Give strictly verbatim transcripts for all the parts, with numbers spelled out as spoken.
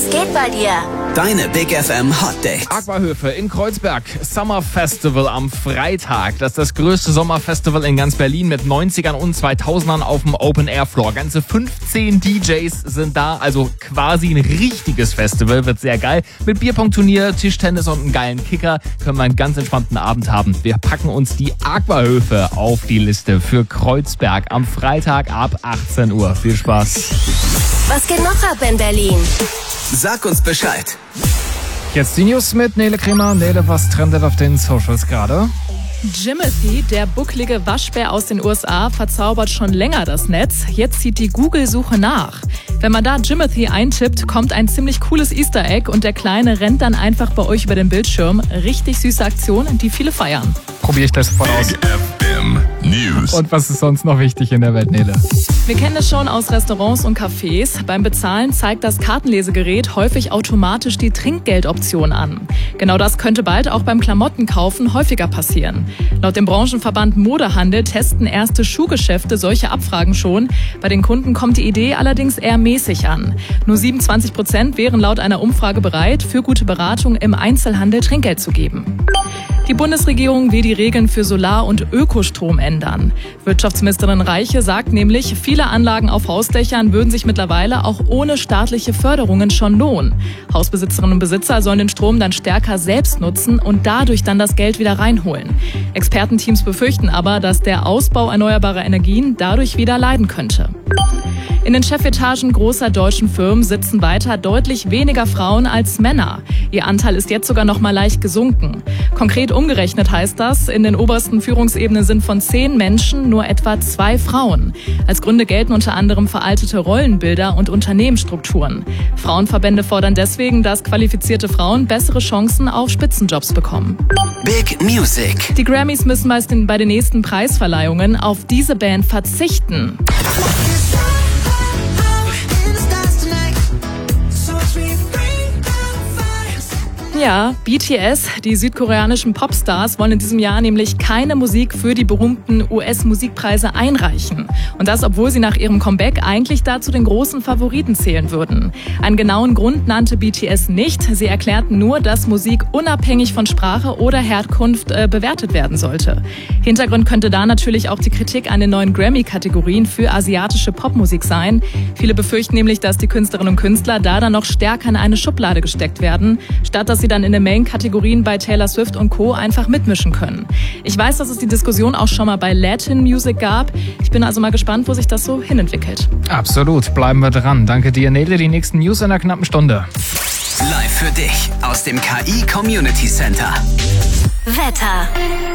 Was geht bei dir? Deine Big F M Hot Dates. Aquahöfe in Kreuzberg. Summer Festival am Freitag. Das ist das größte Sommerfestival in ganz Berlin mit neunzigern und zweitausendern auf dem Open Air Floor. Ganze fünfzehn D Js sind da, also quasi ein richtiges Festival. Wird sehr geil. Mit Bierpong-Turnier, Tischtennis und einem geilen Kicker können wir einen ganz entspannten Abend haben. Wir packen uns die Aquahöfe auf die Liste für Kreuzberg am Freitag ab achtzehn Uhr. Viel Spaß. Was geht noch ab in Berlin? Sag uns Bescheid. Jetzt die News mit Nele Kremer. Nele, was trendet auf den Socials gerade? Jimothy, der bucklige Waschbär aus den U S A, verzaubert schon länger das Netz. Jetzt zieht die Google-Suche nach. Wenn man da Jimothy eintippt, kommt ein ziemlich cooles Easter Egg und der Kleine rennt dann einfach bei euch über den Bildschirm. Richtig süße Aktion, die viele feiern. Probiere ich das sofort aus. Big F M News. Und was ist sonst noch wichtig in der Welt, Nele? Wir kennen es schon aus Restaurants und Cafés. Beim Bezahlen zeigt das Kartenlesegerät häufig automatisch die Trinkgeldoption an. Genau das könnte bald auch beim Klamottenkaufen häufiger passieren. Laut dem Branchenverband Modehandel testen erste Schuhgeschäfte solche Abfragen schon. Bei den Kunden kommt die Idee allerdings eher mäßig an. Nur siebenundzwanzig Prozent wären laut einer Umfrage bereit, für gute Beratung im Einzelhandel Trinkgeld zu geben. Die Bundesregierung will die Regeln für Solar- und Ökostrom ändern. Wirtschaftsministerin Reiche sagt nämlich, viele Anlagen auf Hausdächern würden sich mittlerweile auch ohne staatliche Förderungen schon lohnen. Hausbesitzerinnen und Besitzer sollen den Strom dann stärker selbst nutzen und dadurch dann das Geld wieder reinholen. Expertenteams befürchten aber, dass der Ausbau erneuerbarer Energien dadurch wieder leiden könnte. In den Chefetagen großer deutschen Firmen sitzen weiter deutlich weniger Frauen als Männer. Ihr Anteil ist jetzt sogar noch mal leicht gesunken. Konkret umgerechnet heißt das, in den obersten Führungsebenen sind von zehn Menschen nur etwa zwei Frauen. Als Gründe gelten unter anderem veraltete Rollenbilder und Unternehmensstrukturen. Frauenverbände fordern deswegen, dass qualifizierte Frauen bessere Chancen auf Spitzenjobs bekommen. Big Music. Die Grammys müssen bei den nächsten Preisverleihungen auf diese Band verzichten. Ja, B T S, die südkoreanischen Popstars, wollen in diesem Jahr nämlich keine Musik für die berühmten U S-Musikpreise einreichen. Und das, obwohl sie nach ihrem Comeback eigentlich dazu den großen Favoriten zählen würden. Einen genauen Grund nannte B T S nicht. Sie erklärten nur, dass Musik unabhängig von Sprache oder Herkunft äh, bewertet werden sollte. Hintergrund könnte da natürlich auch die Kritik an den neuen Grammy-Kategorien für asiatische Popmusik sein. Viele befürchten nämlich, dass die Künstlerinnen und Künstler da dann noch stärker in eine Schublade gesteckt werden, statt dass sie dann in den Main-Kategorien bei Taylor Swift und Co. einfach mitmischen können. Ich weiß, dass es die Diskussion auch schon mal bei Latin Music gab. Ich bin also mal gespannt, wo sich das so hinentwickelt. Absolut, bleiben wir dran. Danke dir, Nele. Die nächsten News in einer knappen Stunde. Live für dich aus dem K I Community Center. Wetter.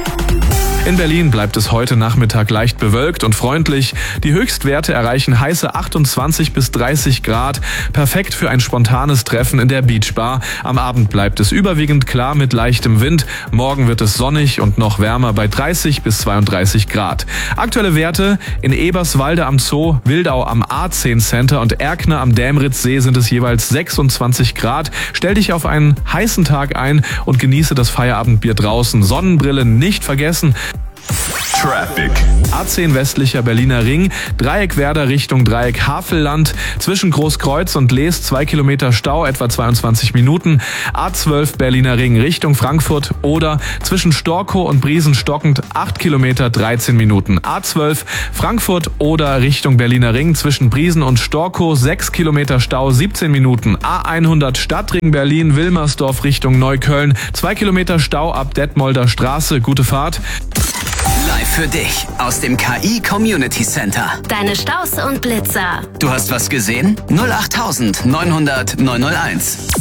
In Berlin bleibt es heute Nachmittag leicht bewölkt und freundlich. Die Höchstwerte erreichen heiße achtundzwanzig bis dreißig Grad. Perfekt für ein spontanes Treffen in der Beachbar. Am Abend bleibt es überwiegend klar mit leichtem Wind. Morgen wird es sonnig und noch wärmer bei dreißig bis zweiunddreißig Grad. Aktuelle Werte: in Eberswalde am Zoo, Wildau am A zehn Center und Erkner am Dämritzsee sind es jeweils sechsundzwanzig Grad. Stell dich auf einen heißen Tag ein und genieße das Feierabendbier draußen. Sonnenbrille nicht vergessen. Traffic. A zehn westlicher Berliner Ring, Dreieck Werder Richtung Dreieck Havelland, zwischen Großkreuz und Lees zwei Kilometer Stau, etwa zweiundzwanzig Minuten. A zwölf Berliner Ring Richtung Frankfurt oder zwischen Storkow und Briesenstockend acht Kilometer, dreizehn Minuten. A zwölf Frankfurt oder Richtung Berliner Ring zwischen Briesen und Storkow sechs Kilometer Stau, siebzehn Minuten. A hundert Stadtring Berlin Wilmersdorf Richtung Neukölln, zwei Kilometer Stau ab Detmolder Straße. Gute Fahrt. Live für dich aus dem K I Community Center. Deine Staus und Blitzer. Du hast was gesehen? null acht neun null null neun null eins.